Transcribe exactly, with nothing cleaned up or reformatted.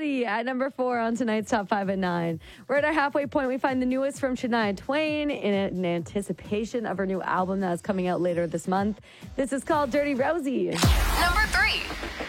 Rowdy at number four on tonight's Top five at nine. We're at our halfway point. We find the newest from Shania Twain in, in anticipation of her new album that is coming out later this month. This is called Dirty Rosie. Number three.